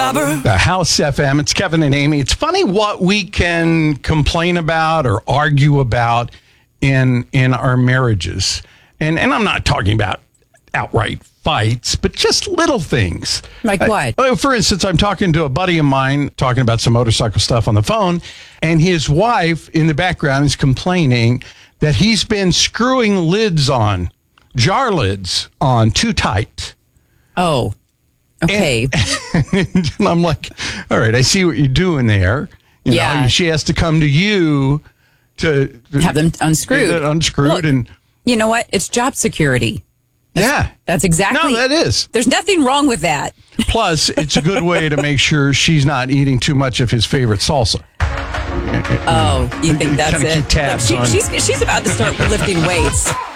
Robber. The House FM. It's Kevin and Amy. It's funny what we can complain about or argue about in our marriages. And I'm not talking about outright fights, but just little things. Like what? For instance, I'm talking to a buddy of mine, talking about some motorcycle stuff on the phone, and his wife in the background is complaining that he's been screwing jar lids on too tight. Oh, okay. And I'm like, all right, I see what you're doing there. You know, she has to come to you to have them unscrewed. Look, and you know what? It's job security. That's exactly. No, that is. There's nothing wrong with that. Plus, it's a good way to make sure she's not eating too much of his favorite salsa. Oh, you think that's it? Keep tabs on. She's about to start lifting weights.